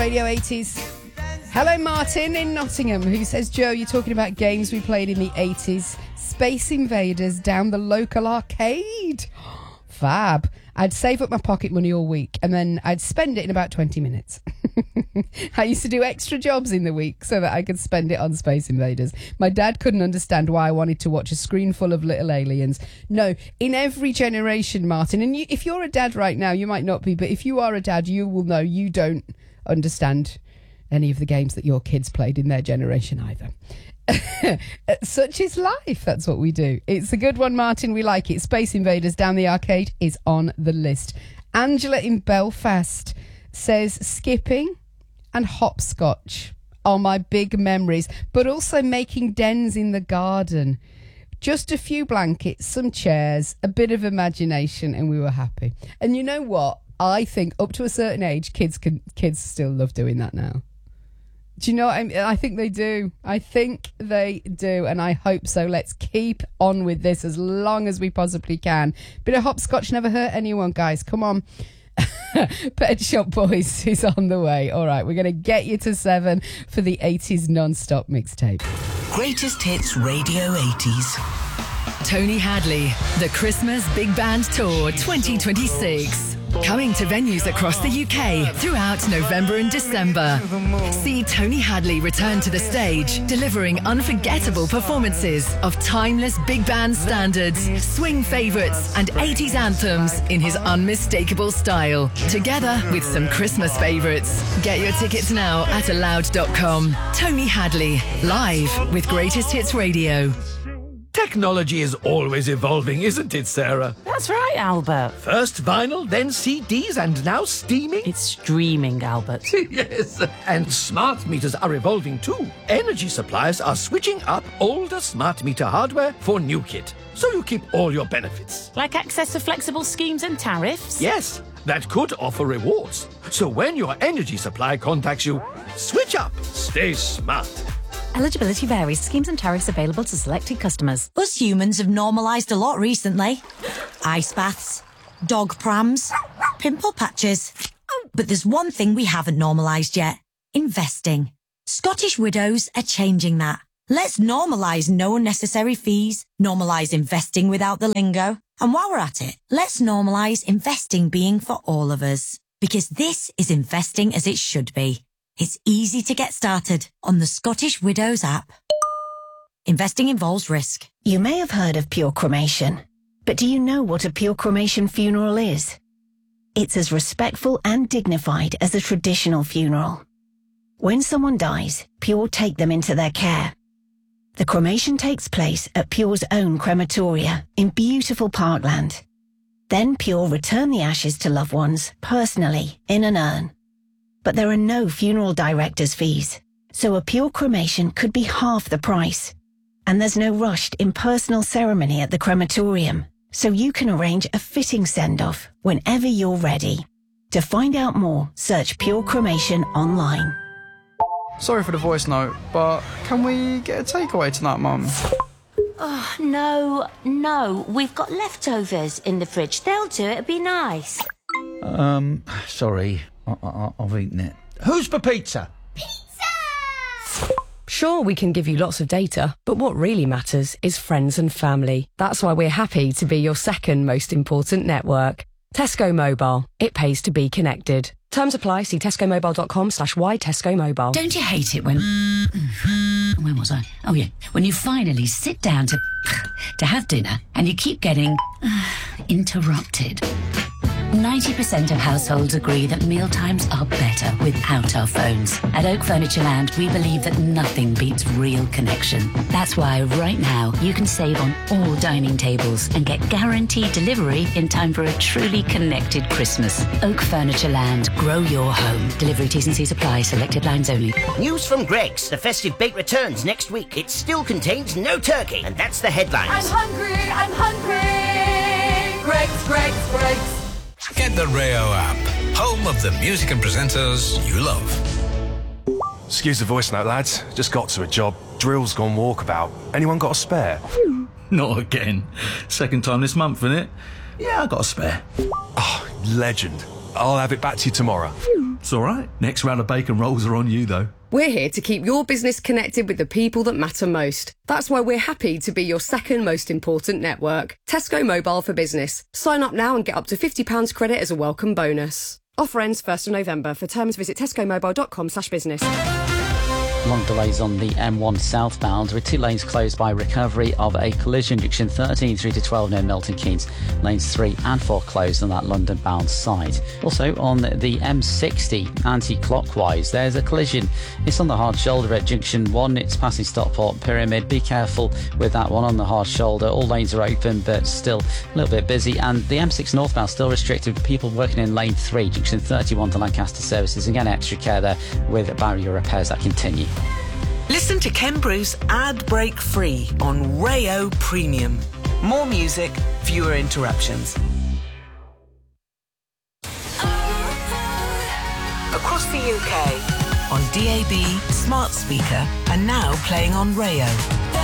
Radio 80s. Hello, Martin in Nottingham, who says, Joe, you're talking about games we played in the 80s. Space Invaders down the local arcade. Fab. I'd save up my pocket money all week and then I'd spend it in about 20 minutes. I used to do extra jobs in the week so that I could spend it on Space Invaders. My dad couldn't understand why I wanted to watch a screen full of little aliens. No, in every generation, Martin, and if you're a dad right now, you might not be, but if you are a dad, you will know you don't understand any of the games that your kids played in their generation either. Such is life. That's what we do. It's a good one, Martin. We like it. Space Invaders down the arcade is on the list. Angela in Belfast says skipping and hopscotch are my big memories, but also making dens in the garden. Just a few blankets, some chairs, a bit of imagination, and we were happy. And you know what? I think up to a certain age, kids still love doing that now. Do you know what I mean? I think they do. I think they do, and I hope so. Let's keep on with this as long as we possibly can. Bit of hopscotch never hurt anyone, guys. Come on. Pet Shop Boys is on the way. All right, we're going to get you to 7 for the 80s non-stop mixtape. Greatest Hits Radio 80s. Tony Hadley, the Christmas Big Band Tour 2026. Coming to venues across the UK throughout November and December. See Tony Hadley return to the stage, delivering unforgettable performances of timeless big band standards, swing favourites and 80s anthems in his unmistakable style, together with some Christmas favourites. Get your tickets now at aloud.com. Tony Hadley, live with Greatest Hits Radio. Technology is always evolving, isn't it, Sarah? That's right, Albert. First vinyl, then CDs, and now streaming? It's streaming, Albert. Yes, and smart meters are evolving too. Energy suppliers are switching up older smart meter hardware for new kit, so you keep all your benefits. Like access to flexible schemes and tariffs? Yes, that could offer rewards. So when your energy supply contacts you, switch up. Stay smart. Eligibility varies. Schemes and tariffs available to selected customers. Us humans have normalised a lot recently. Ice baths, dog prams, pimple patches. But there's one thing we haven't normalised yet. Investing. Scottish Widows are changing that. Let's normalise no unnecessary fees, normalise investing without the lingo. And while we're at it, let's normalise investing being for all of us. Because this is investing as it should be. It's easy to get started on the Scottish Widows app. Investing involves risk. You may have heard of pure cremation, but do you know what a pure cremation funeral is? It's as respectful and dignified as a traditional funeral. When someone dies, Pure take them into their care. The cremation takes place at Pure's own crematoria in beautiful Parkland. Then Pure return the ashes to loved ones personally in an urn. But there are no funeral director's fees, so a Pure cremation could be half the price. And there's no rushed impersonal ceremony at the crematorium, so you can arrange a fitting send-off whenever you're ready. To find out more, search Pure Cremation online. Sorry for the voice note, but can we get a takeaway tonight, Mum? Oh, no, we've got leftovers in the fridge. They'll do it, it'd be nice. Sorry. I've eaten it. Who's for pizza? Sure, we can give you lots of data, but what really matters is friends and family. That's why we're happy to be your second most important network. Tesco Mobile. It pays to be connected. Terms apply. See tescomobile.com/why-tesco-mobile. Don't you hate it when... Where was I? Oh, yeah. When you finally sit down to have dinner and you keep getting interrupted. 90% of households agree that mealtimes are better without our phones. At Oak Furniture Land, we believe that nothing beats real connection. That's why right now you can save on all dining tables and get guaranteed delivery in time for a truly connected Christmas. Oak Furniture Land. Grow your home. Delivery T's and C's apply. Selected lines only. News from Greggs. The festive bake returns next week. It still contains no turkey, and that's the headlines. I'm hungry. Greggs. Get the Rayo app, home of the music and presenters you love. Excuse the voice note, lads. Just got to a job. Drill's gone walkabout. Anyone got a spare? Not again. Second time this month, innit? Yeah, I got a spare. Oh, legend. I'll have it back to you tomorrow. It's all right. Next round of bacon rolls are on you, though. We're here to keep your business connected with the people that matter most. That's why we're happy to be your second most important network. Tesco Mobile for Business. Sign up now and get up to £50 credit as a welcome bonus. Offer ends 1st of November. For terms, visit tescomobile.com/business. Long delays on the M1 southbound with 2 lanes closed by recovery of a collision. Junction 13 through to 12 near Milton Keynes. Lanes 3 and 4 closed on that London bound side. Also on the M60 anti-clockwise there's a collision. It's on the hard shoulder at Junction 1. It's passing Stockport Pyramid. Be careful with that one on the hard shoulder. All lanes are open but still a little bit busy, and the M6 northbound still restricted with people working in lane 3. Junction 31 to Lancaster services. Again, extra care there with barrier repairs that continue. Listen to Ken Bruce ad break free on Rayo Premium. More music, fewer interruptions. Across the UK, on DAB, smart speaker, and now playing on Rayo.